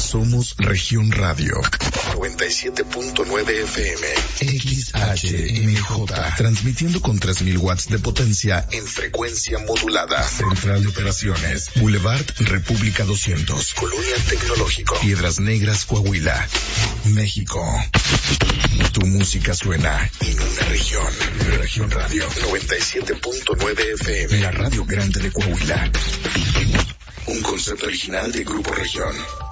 Somos Región Radio. 97.9 FM. XHMJ. Transmitiendo con 3000 watts de potencia en frecuencia modulada. Central de Operaciones. Boulevard República 200. Colonia Tecnológico. Piedras Negras, Coahuila, México. Tu música suena en una región. Región Radio 97.9 FM. La radio grande de Coahuila. Un concepto original de Grupo Región.